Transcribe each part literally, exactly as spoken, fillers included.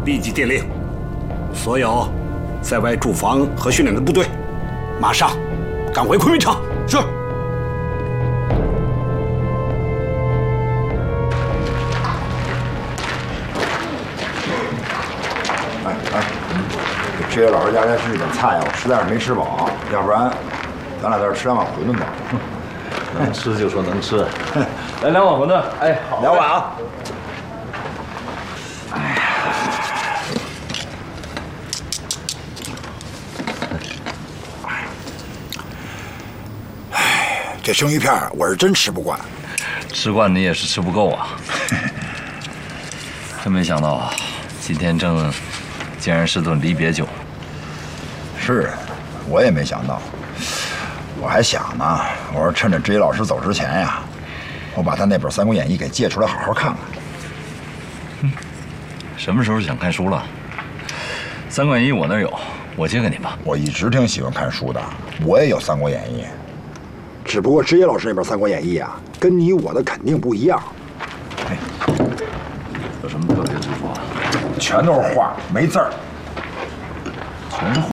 立即电令，所有在外驻防和训练的部队，马上赶回昆明城。是。 哎哎，给职业老师家来吃一点菜呀，我实在是没吃饱，要不然咱俩在这吃两碗馄饨吧。 能吃就说能吃，来两碗馄饨。哎，好， 两碗啊。这生鱼片我是真吃不惯， 吃惯你也是吃不够啊！真没想到，今天正竟然是顿离别酒。 是，我也没想到。我还想呢，我说趁着职业老师走之前呀，我把他那本《三国演义》给借出来好好看看。 嗯，什么时候想看书了？《三国演义》我那儿有，我借给你吧。 我一直挺喜欢看书的，我也有《三国演义》。只不过职业老师那本《三国演义》啊，跟你我的肯定不一样。 哎，有什么特别之处啊？ 全都是画，没字儿。 全是画。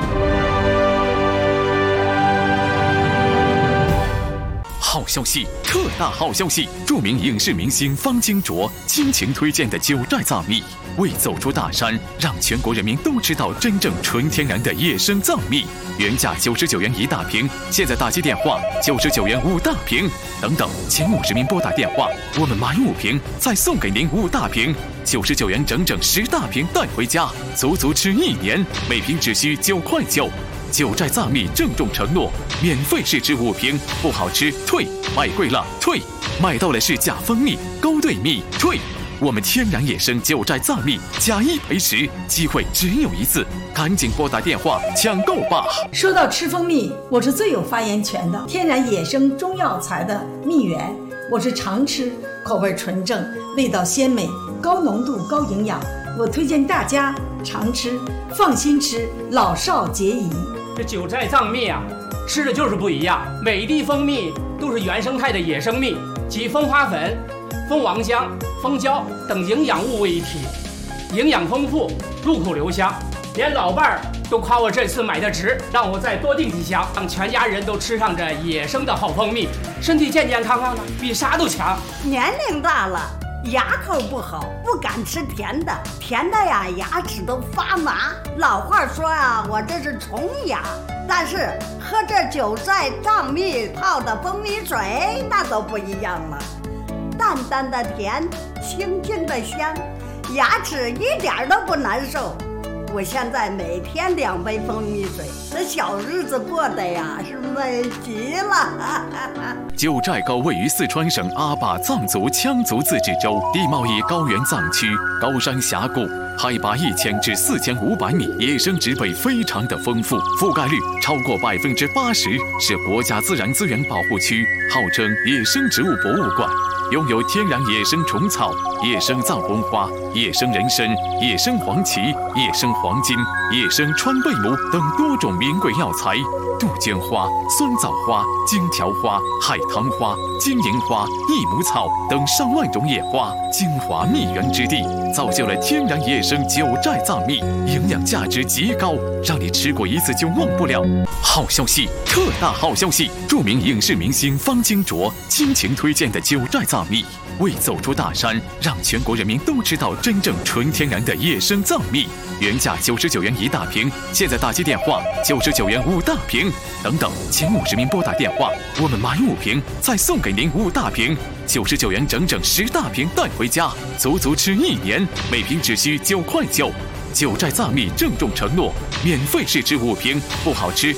好消息，特大好消息！著名影视明星方金卓倾情推荐的九寨藏蜜，为走出大山，让全国人民都知道真正纯天然的野生藏蜜。原价九十九元一大瓶，现在打击电话九十九元五大瓶，等等，前五十名拨打电话，我们买五瓶再送给您五大瓶，九十九元整整十大瓶带回家，足足吃一年，每瓶只需九块九。九寨藏蜜郑重承诺，免费试吃五瓶，不好吃退，买贵了退，买到了是假蜂蜜、勾兑蜜退。我们天然野生九寨藏蜜，假一赔十，机会只有一次，赶紧拨打电话抢购吧！ 说到吃蜂蜜，我是最有发言权的。天然野生中药材的蜜源，我是常吃，口味纯正，味道鲜美，高浓度、高营养。我推荐大家常吃，放心吃，老少皆宜。 这九寨藏蜜啊，吃的就是不一样。每滴蜂蜜都是原生态的野生蜜，集蜂花粉、蜂王浆、蜂胶等营养物为一体，营养丰富，入口留香。连老伴儿都夸我这次买的值，让我再多订几箱，让全家人都吃上这野生的好蜂蜜，身体健健康康的，比啥都强。 年龄大了，牙口不好，不敢吃甜的，甜的呀，牙齿都发麻。老话说啊，我这是虫牙，但是喝这九寨藏蜜泡的蜂蜜水，那都不一样了，淡淡的甜，清清的香，牙齿一点都不难受。我现在每天两杯蜂蜜水，这小日子过得呀是美极了。 九寨沟位于四川省阿坝藏族羌族自治州，地貌以高原藏区，高山峡谷，海拔一千至四千五百米，野生植被非常的丰富，覆盖率超过百分之八十，是国家自然资源保护区，号称野生植物博物馆。拥有天然野生虫草、野生藏红花、野生人参、野生黄芪、野生黄金、野生川贝母等多种名贵药材，杜鹃花、酸枣花、荆条花、海棠花、金银花、益母草等上万种野花，精华蜜源之地，造就了天然野生九寨藏蜜，营养价值极高，让你吃过一次就忘不了。好消息，特大好消息！著名影视明星方金卓倾情推荐的九寨藏蜜，为走出大山，让全国人民都知道真正纯天然的野生藏蜜。原价九十九元一大瓶，现在打击电话九十九元五大瓶，等等，前五十名拨打电话，我们买五瓶再送给您五大瓶，九十九元整整十大瓶带回家，足足吃一年，每瓶只需九块九。九寨藏蜜郑重承诺，免费试吃五瓶，不好吃